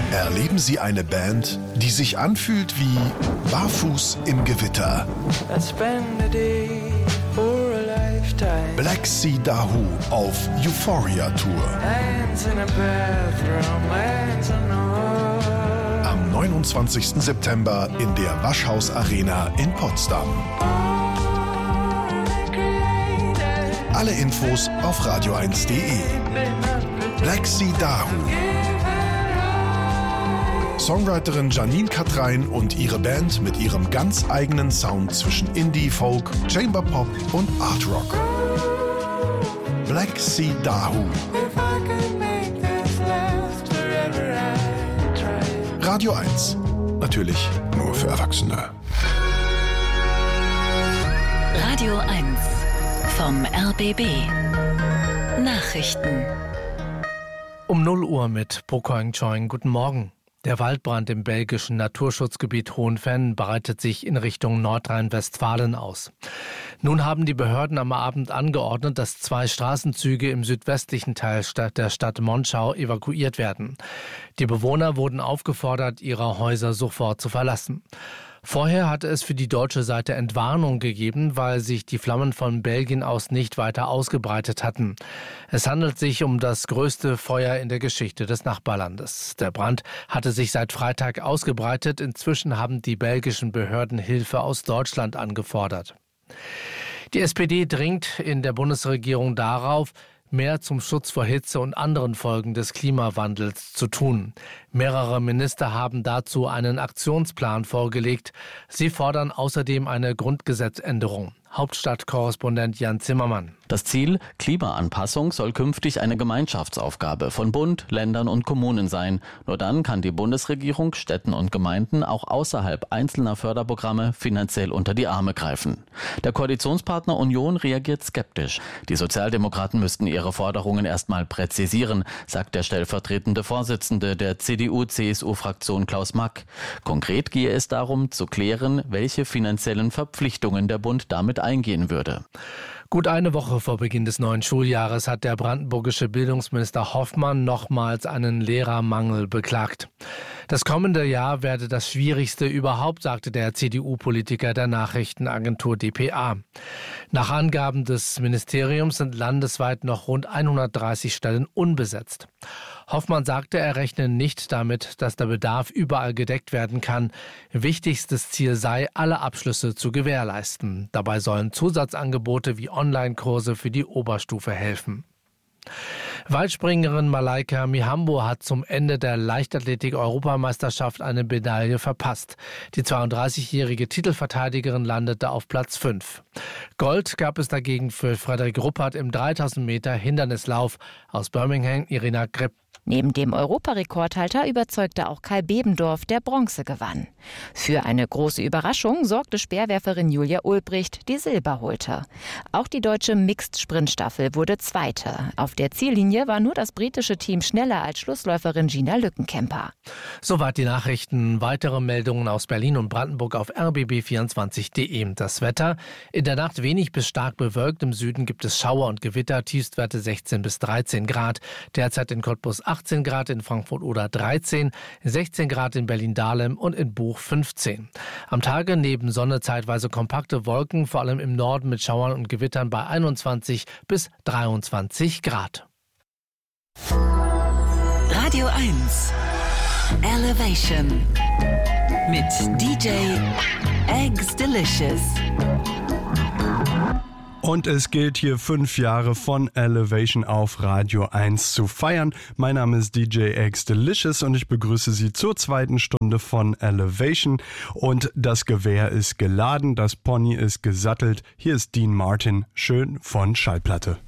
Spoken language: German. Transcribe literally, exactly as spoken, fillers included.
Erleben Sie eine Band, die sich anfühlt wie barfuß im Gewitter. Black Sea Dahoo auf Euphoria Tour. Am neunundzwanzigsten September in der Waschhaus Arena in Potsdam. Alle Infos auf radio eins punkt de. Black Sea Dahoo. Songwriterin Janine Katrein und ihre Band mit ihrem ganz eigenen Sound zwischen Indie, Folk, Chamber Pop und Art Rock. Black Sea Dahoo. Radio eins. Natürlich nur für Erwachsene. Radio eins vom R B B. Nachrichten. Um null Uhr mit Pokoing Choing. Guten Morgen. Der Waldbrand im belgischen Naturschutzgebiet Hohenvenn breitet sich in Richtung Nordrhein-Westfalen aus. Nun haben die Behörden am Abend angeordnet, dass zwei Straßenzüge im südwestlichen Teil der Stadt Monschau evakuiert werden. Die Bewohner wurden aufgefordert, ihre Häuser sofort zu verlassen. Vorher hatte es für die deutsche Seite Entwarnung gegeben, weil sich die Flammen von Belgien aus nicht weiter ausgebreitet hatten. Es handelt sich um das größte Feuer in der Geschichte des Nachbarlandes. Der Brand hatte sich seit Freitag ausgebreitet. Inzwischen haben die belgischen Behörden Hilfe aus Deutschland angefordert. Die S P D dringt in der Bundesregierung darauf, mehr zum Schutz vor Hitze und anderen Folgen des Klimawandels zu tun. Mehrere Minister haben dazu einen Aktionsplan vorgelegt. Sie fordern außerdem eine Grundgesetzänderung. Hauptstadtkorrespondent Jan Zimmermann. Das Ziel, Klimaanpassung, soll künftig eine Gemeinschaftsaufgabe von Bund, Ländern und Kommunen sein. Nur dann kann die Bundesregierung Städten und Gemeinden auch außerhalb einzelner Förderprogramme finanziell unter die Arme greifen. Der Koalitionspartner Union reagiert skeptisch. Die Sozialdemokraten müssten ihre Forderungen erstmal präzisieren, sagt der stellvertretende Vorsitzende der C D U C S U-Fraktion Klaus Mack. Konkret gehe es darum, zu klären, welche finanziellen Verpflichtungen der Bund damit eingehen würde. Gut eine Woche vor Beginn des neuen Schuljahres hat der brandenburgische Bildungsminister Hoffmann nochmals einen Lehrermangel beklagt. Das kommende Jahr werde das schwierigste überhaupt, sagte der C D U-Politiker der Nachrichtenagentur D P A. Nach Angaben des Ministeriums sind landesweit noch rund hundertdreißig Stellen unbesetzt. Hoffmann sagte, er rechne nicht damit, dass der Bedarf überall gedeckt werden kann. Wichtigstes Ziel sei, alle Abschlüsse zu gewährleisten. Dabei sollen Zusatzangebote wie Online-Kurse für die Oberstufe helfen. Weitspringerin Malaika Mihambo hat zum Ende der Leichtathletik-Europameisterschaft eine Medaille verpasst. Die zweiunddreißigjährige Titelverteidigerin landete auf Platz fünf. Gold gab es dagegen für Frederik Ruppert im dreitausend Meter Hindernislauf. Aus Birmingham Irina Grepp. Neben dem Europarekordhalter überzeugte auch Kai Bebendorf, der Bronze gewann. Für eine große Überraschung sorgte Speerwerferin Julia Ulbricht, die Silber holte. Auch die deutsche Mixed-Sprintstaffel wurde Zweite. Auf der Ziellinie war nur das britische Team schneller als Schlussläuferin Gina Lückenkämper. Soweit die Nachrichten. Weitere Meldungen aus Berlin und Brandenburg auf r b b vierundzwanzig punkt de. Das Wetter: In der Nacht wenig bis stark bewölkt. Im Süden gibt es Schauer und Gewitter. Tiefstwerte sechzehn bis dreizehn Grad. Derzeit in Cottbus achtzehn Grad, in Frankfurt oder dreizehn, sechzehn Grad in Berlin-Dahlem und in Buch fünfzehn. Am Tage neben Sonne zeitweise kompakte Wolken, vor allem im Norden mit Schauern und Gewittern bei einundzwanzig bis dreiundzwanzig Grad. Radio eins Elevation mit D J Eggs Delicious. Und es gilt hier fünf Jahre von Elevation auf Radio eins zu feiern. Mein Name ist D J Eggs Delicious und ich begrüße Sie zur zweiten Stunde von Elevation. Und das Gewehr ist geladen, das Pony ist gesattelt. Hier ist Dean Martin, schön von Schallplatte.